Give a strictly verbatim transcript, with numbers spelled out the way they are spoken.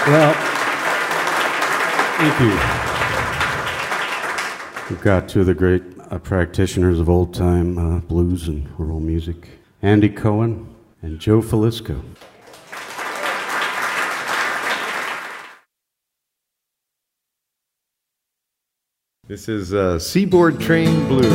Well, thank you. We've got two of the great uh, practitioners of old-time uh, blues and rural music, Andy Cohen and Joe Falisco. This is uh, Seaboard Train Blues.